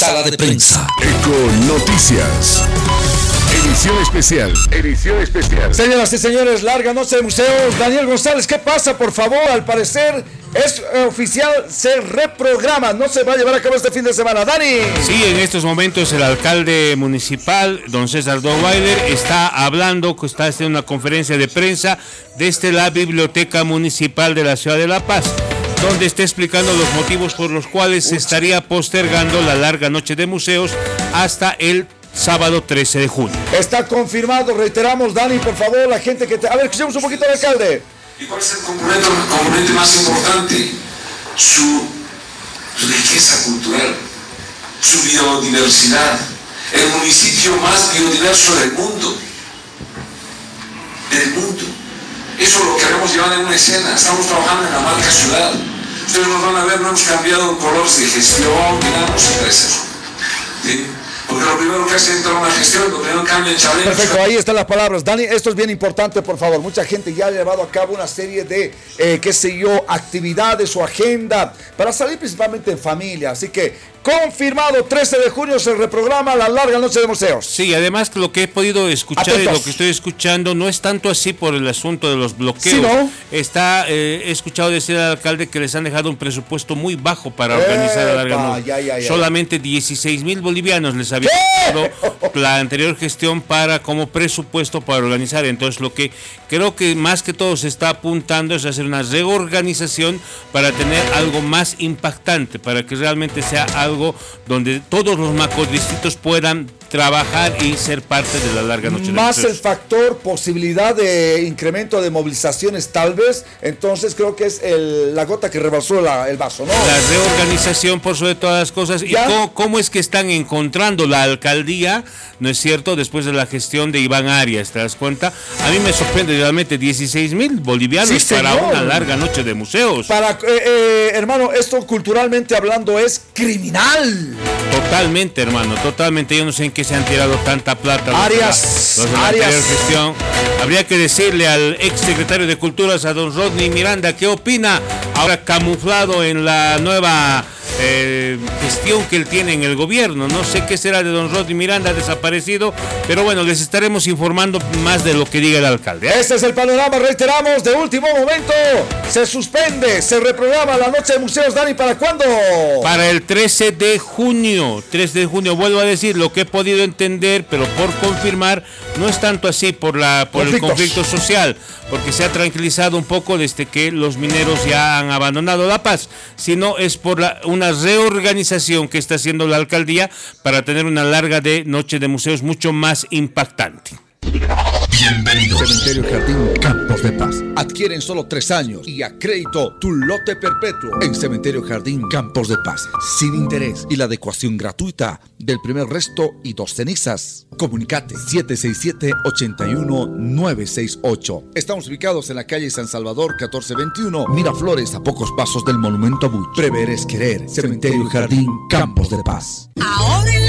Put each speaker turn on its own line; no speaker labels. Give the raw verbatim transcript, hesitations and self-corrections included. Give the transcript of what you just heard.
Sala de Prensa.
Eco Noticias. Edición especial. Edición especial.
Señoras y señores, larga noche de museos. Daniel González, ¿qué pasa? Por favor, al parecer es eh, oficial, se reprograma. No se va a llevar a cabo este fin de semana. Dani.
Sí, en estos momentos el alcalde municipal, don César Dottweiler, está hablando, está haciendo una conferencia de prensa desde la Biblioteca Municipal de la Ciudad de La Paz, donde está explicando los motivos por los cuales se estaría postergando la larga noche de museos hasta el sábado trece de junio.
Está confirmado, reiteramos, Dani, por favor, la gente que te... A ver, escuchemos un poquito al alcalde.
¿Y cuál es el componente, el componente más importante? Su riqueza cultural, su biodiversidad, el municipio más biodiverso del mundo. Del mundo. Eso lo queremos llevar en una escena. Estamos trabajando en la marca ciudad. Ustedes nos van a ver, no hemos cambiado colores de gestión, ni nada, no se parece eso. ¿Sí? Porque lo primero que hace entra una gestión, lo primero cambia el chaleco.
Perfecto, ahí están las palabras. Dani, esto es bien importante, por favor. Mucha gente ya ha llevado a cabo una serie de, eh, qué sé yo, actividades o agenda para salir principalmente en familia. Así que, confirmado, trece de junio se reprograma la larga noche de museos.
Sí, además lo que he podido escuchar
Atentos.
y lo que estoy escuchando no es tanto así por el asunto de los bloqueos.
Sí, ¿no?
Está, eh, he escuchado decir al alcalde que les han dejado un presupuesto muy bajo para organizar la larga noche.
Ya, ya, ya.
Solamente dieciséis mil bolivianos les había dado la anterior gestión para como presupuesto para organizar. Entonces lo que creo que más que todo se está apuntando es hacer una reorganización para tener algo más impactante, para que realmente sea algo algo donde todos los macrodistritos puedan trabajar y ser parte de la larga noche.
Más el factor posibilidad de incremento de movilizaciones tal vez, entonces creo que es el, la gota que rebalsó la, el vaso, ¿no?
La reorganización por sobre todas las cosas. ¿Ya? ¿Y cómo, cómo es que están encontrando la alcaldía, no es cierto, después de la gestión de Iván Arias? ¿Te das cuenta? A mí me sorprende realmente dieciséis mil bolivianos sí, para una larga noche de museos.
Para, eh, eh, hermano, esto culturalmente hablando es criminal.
Totalmente, hermano, totalmente. Yo no sé en qué se han tirado tanta plata.
Arias,
los de la
Arias.
anterior gestión. Habría que decirle al ex secretario de Culturas, a don Rodney Miranda, ¿qué opina? Ahora camuflado en la nueva eh, gestión que él tiene en el gobierno. No sé qué será de don Rodney Miranda, desaparecido, pero bueno, les estaremos informando más de lo que diga el alcalde.
Este es el panorama, reiteramos, de último momento. Se suspende, se reprograma la noche de museos. Dani, ¿para cuándo?
Para el trece de junio. trece de junio, vuelvo a decir, lo que he podido entender, pero por confirmar, no es tanto así por, la, por el conflicto social, porque se ha tranquilizado un poco desde que los mineros ya han abandonado La Paz, sino es por la, una reorganización que está haciendo la alcaldía para tener una larga de noche de museos mucho más impactante.
Bienvenidos.
Cementerio Jardín Campos de Paz.
Adquiere en solo tres años y a crédito tu lote perpetuo en Cementerio Jardín Campos de Paz, sin interés y la adecuación gratuita del primer resto y dos cenizas. Comunicate siete seis siete, ocho uno nueve seis ocho. Estamos ubicados en la calle San Salvador catorce veintiuno, Miraflores, a pocos pasos del Monumento a Buch. Prever es querer. Cementerio Jardín Campos de Paz.
Ahora en la